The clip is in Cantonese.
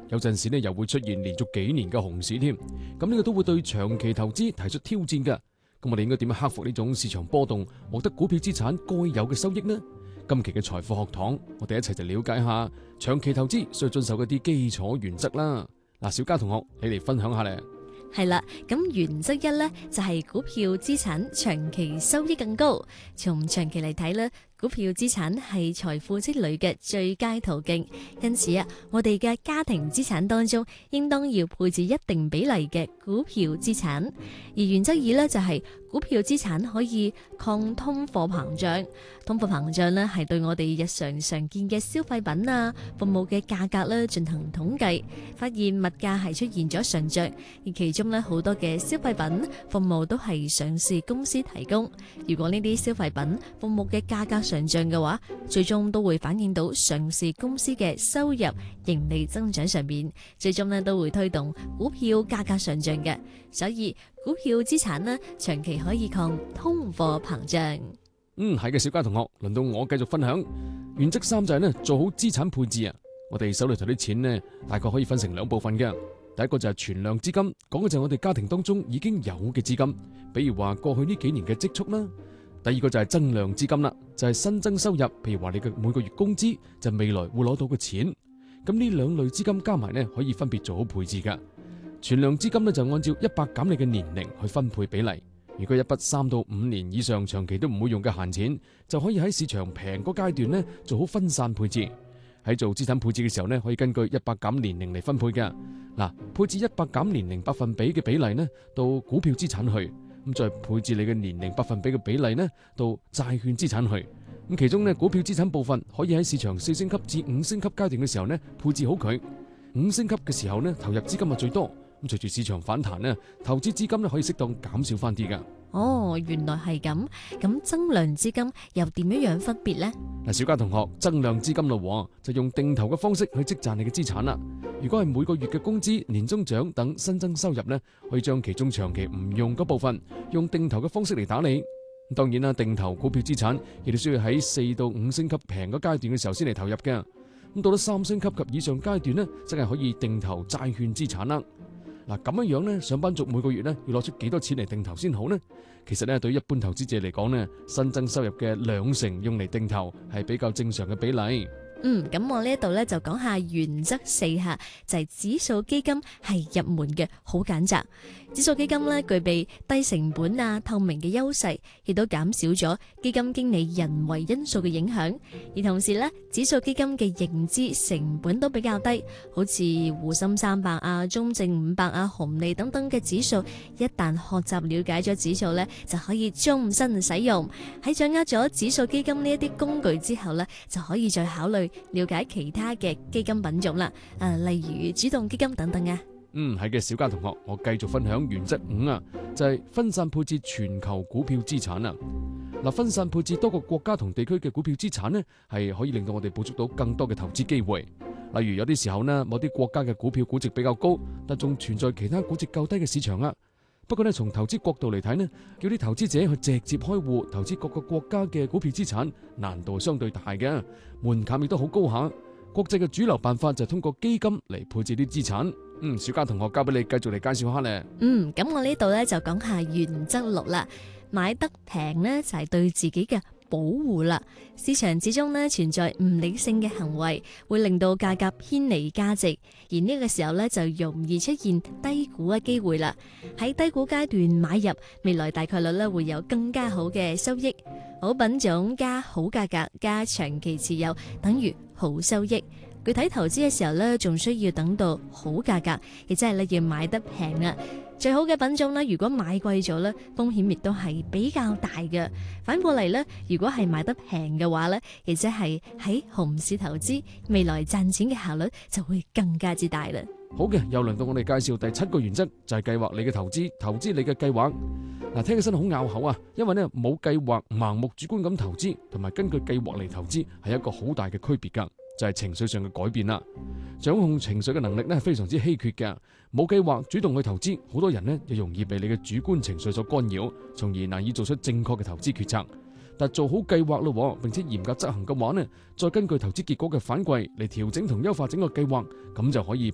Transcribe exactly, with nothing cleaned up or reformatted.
有陣時呢又會出現連續幾年嘅熊市添。咁呢個都會對長期投資提出挑戰㗎。咁我哋應該點樣克服呢種市場波動，獲得股票資產該有嘅收益呢？今期嘅財富學堂，我哋一齊就了解下長期投資需要遵守嗰啲基礎原則啦。嗱，小嘉同學，你嚟分享下咧。 係啦，咁原則一呢，就係股票資產長期收益更高。從長期嚟睇呢，股票資產係財富積累嘅最佳途徑。因此啊，我哋嘅家庭資產當中，應當要配置一定比例嘅股票資產。而原則二呢，就係股票資產可以抗通貨膨脹。通貨膨脹呢，係對我哋日常常見嘅消費品啊、服務嘅價格呢進行統計，發現物價係出現咗上漲，而其中呢，好多嘅消費品、服務都係上市公司提供。如果呢啲消費品、服務嘅價格上漲嘅話，最終都會反映到上市公司嘅收入、盈利增長上面，最終呢都會推動股票價格上漲嘅。所以股票資產呢，長期可以抗通貨膨脹。 嗯，係嘅，小嘉同學，輪到我繼續分享。原則三就係呢，做好資產配置啊。我哋手裏頭啲錢呢，大概可以分成兩部分嘅。第一個就係存量資金，講嘅就係我哋家庭當中已經有嘅資金，比如話過去呢幾年嘅積蓄啦。第二個就係增量資金啦，就係新增收入，譬如話你嘅每個月工資，就未來會攞到嘅錢。咁呢兩類資金加埋呢，可以分別做好配置噶。存量資金呢，就按照一百減你嘅年齡去分配比例。如果一筆三到五年以上長期都唔會用嘅閒錢，就可以喺市場平嗰階段呢做好分散配置。喺做資產配置嘅時候呢，可以根據一百減年齡嚟分配嘅。嗱，配置一百減年齡百分比嘅比例呢，到股票資產去，咁再配置你嘅年齡百分比嘅比例呢，到債券資產去。咁其中呢，股票資產部分可以喺市場四升級至五升級階段嘅時候呢，配置好佢。五升級嘅時候呢，投入資金係最多。咁隨住市場反彈呢，投資資金呢可以適當減少翻啲噶。 哦，原來係咁。咁增量資金又點樣樣分別呢？ 嗱，小嘉同學，增量資金咯，就用定投嘅方式去積賺你嘅資產啦。如果係每個月嘅工資、年終獎等新增收入呢，可以將其中長期唔用嗰部分，用定投嘅方式嚟打理。咁當然啦，定投股票資產亦都需要喺四到五星級平嗰階段嘅時候先嚟投入嘅。咁到咗三星級及以上階段呢，真係可以定投債券資產啦。嗱，咁樣樣咧，上班族每個月咧要攞出幾多錢嚟定投先好呢？其實咧，對於一般投資者嚟講呢，新增收入嘅兩成用嚟定投係比較正常嘅比例。 嗯，咁我呢一度咧就講下原則四下，就係指數基金係入門嘅好揀擇。指數基金咧具備低成本啊、透明嘅優勢，亦都減少咗基金經理人為因素嘅影響。而同時咧，指數基金嘅認知成本都比較低，好似滬深三百啊、中證五百啊、紅利等等嘅指數，一旦學習了解咗指數咧，就可以終身使用。喺掌握咗指數基金呢一啲工具之後咧，就可以再考慮了解其他嘅基金品種啦，誒，例如主動基金等等啊。 嗯，係嘅，小嘉同學，我繼續分享原則五啊，就係分散配置全球股票資產啊。嗱，分散配置多個國家同地區嘅股票資產呢，係可以令到我哋捕捉到更多嘅投資機會。例如有啲時候呢，某啲國家嘅股票估值比較高，但仲存在其他估值較低嘅市場啊。不過呢，從投資角度嚟睇呢，叫啲投資者去直接開戶投資各個國家嘅股票資產，難度相對大嘅，門檻亦都好高下。國際嘅主流辦法就係通過基金嚟配置啲資產。嗯，小嘉同學交俾你繼續嚟介紹下咧。 嗯，咁我呢度咧就講下原則六啦，買得平呢，就係對自己嘅保護啦。市場之中呢，存在唔理性嘅行為，會令到價格偏離價值，而呢個時候呢，就容易出現低估嘅機會啦。喺低估階段買入，未來大概率呢會有更加好嘅收益。好品種加好價格加長期持有等於好收益。具體投資嘅時候呢，仲需要等到好價格，亦即係咧要買得平啊。最好嘅品種呢，如果買貴咗呢，風險亦都係比較大嘅。反過嚟呢，如果係買得平嘅話呢，亦即係喺熊市投資，未來賺錢嘅效率就會更加之大啦。 好嘅，又輪到我哋介紹第七個原則，就係計劃你嘅投資，投資你嘅計劃。嗱，聽起身好拗口啊，因為呢冇計劃、盲目主觀咁投資，同埋根據計劃嚟投資，係一個好大嘅區別噶。就係情緒上嘅改變啦，掌控情緒嘅能力呢係非常之稀缺嘅。冇計劃主動去投資，好多人呢又容易被你嘅主觀情緒所干擾，從而難以做出正確嘅投資決策。但做好計劃咯，並且嚴格執行嘅話呢，再根據投資結果嘅反饋嚟調整同優化整個計劃，咁就可以